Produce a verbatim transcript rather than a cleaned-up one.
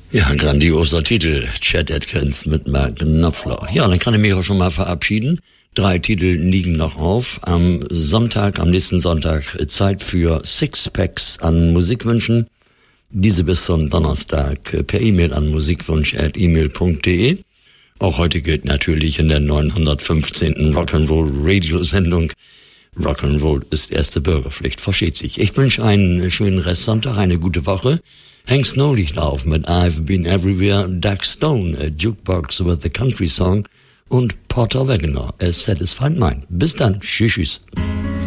Ja, ein grandioser Titel. Chet Atkins mit Mark Knopfler. Ja, dann kann ich mich auch schon mal verabschieden. Drei Titel liegen noch auf. Am Sonntag, am nächsten Sonntag Zeit für Sixpacks an Musikwünschen. Diese bis zum Donnerstag per E-Mail an musikwunsch at e mail punkt de. Auch heute gilt natürlich in der neunhundertfünfzehnten Rock'n'Roll Radiosendung: Rock'n'Roll ist erste Bürgerpflicht. Versteht sich. Ich wünsche einen schönen Restsonntag, eine gute Woche. Hank Snow liegt auf mit I've Been Everywhere, Doug Stone, a Jukebox with the Country Song und Porter Wagoner, A Satisfied Mind. Bis dann. Tschüss. tschüss.